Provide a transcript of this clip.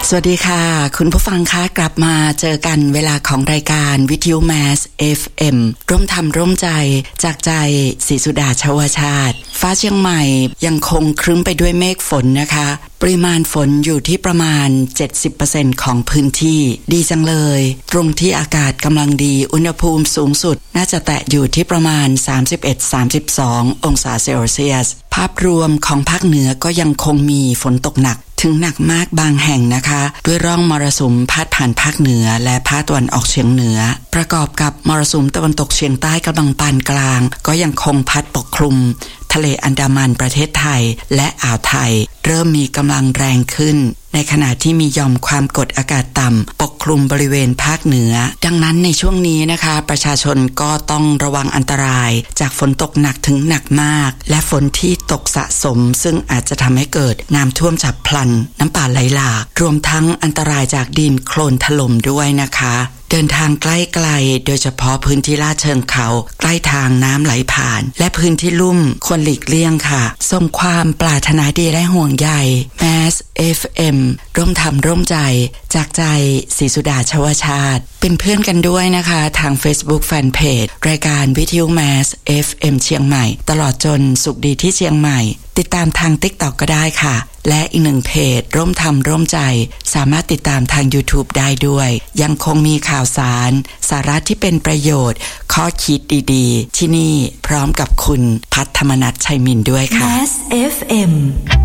สวัสดีค่ะคุณผู้ฟังคะกลับมาเจอกันเวลาของรายการวิทยุแมส FM ร่วมทำร่วมใจจากใจศรีสุดาชวชาติฟ้าเชียงใหม่ยังคงครึ้มไปด้วยเมฆฝนนะคะปริมาณฝนอยู่ที่ประมาณ 70% ของพื้นที่ดีจังเลยตรงที่อากาศกำลังดีอุณหภูมิสูงสุดน่าจะแตะอยู่ที่ประมาณ 31-32 องศาเซลเซียสภาพรวมของภาคเหนือก็ยังคงมีฝนตกหนักถึงหนักมากบางแห่งนะคะด้วยร่องมรสุมพาดผ่านภาคเหนือและภาคตะวันออกเฉียงเหนือประกอบกับมรสุมตะวันตกเฉียงใต้กำลังปานกลางก็ยังคงพัดปกคลุมทะเลอันดามันประเทศไทยและอ่าวไทยเริ่มมีกำลังแรงขึ้นในขณะที่มีหย่อมความกดอากาศต่ำปกคลุมบริเวณภาคเหนือดังนั้นในช่วงนี้นะคะประชาชนก็ต้องระวังอันตรายจากฝนตกหนักถึงหนักมากและฝนที่ตกสะสมซึ่งอาจจะทำให้เกิดน้ำท่วมฉับพลันน้ำป่าไหลหลากรวมทั้งอันตรายจากดินโคลนถล่มด้วยนะคะเดินทางใกล้ไกลโดยเฉพาะพื้นที่ลาดเชิงเขาใกล้ทางน้ำไหลผ่านและพื้นที่ลุ่มควรหลีกเลี่ยงค่ะส่งความปรารถนาดีและห่วงใย Mass FM ร่วมทำร่วมใจจากใจศรีสุดาชวชาติเป็นเพื่อนกันด้วยนะคะทาง Facebook Fanpage รายการวิทยุ Mass FM เชียงใหม่ตลอดจนสุขดีที่เชียงใหม่ติดตามทาง TikTok ก็ได้ค่ะและอีกหนึ่งเพจร่วมทำร่วมใจสามารถติดตามทาง YouTube ได้ด้วยยังคงมีข่าวสารสาระที่เป็นประโยชน์ข้อคิดดีๆที่นี่พร้อมกับคุณพัฒธรรมนัสชัยมินด้วยค่ะ Mass FM